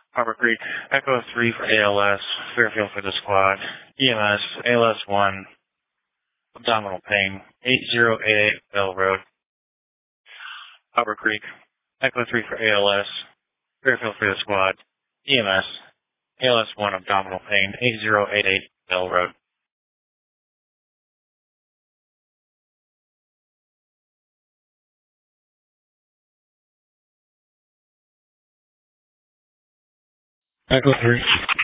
Harbor Creek, Echo 3 for ALS, Fairfield for the squad, EMS, ALS 1, abdominal pain, 8088 Bell Road. Harbor Creek, Echo 3 for ALS, Fairfield for the squad, EMS, ALS 1, abdominal pain, 8088 Bell Road. Echo 3.